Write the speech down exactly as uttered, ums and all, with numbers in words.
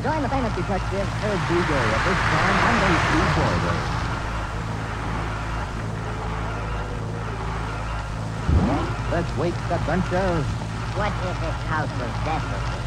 Join the famous detective, Herb D. Gay, at this time on the Steve Boy. Let's wake the bunch of... What is this house of Cecil?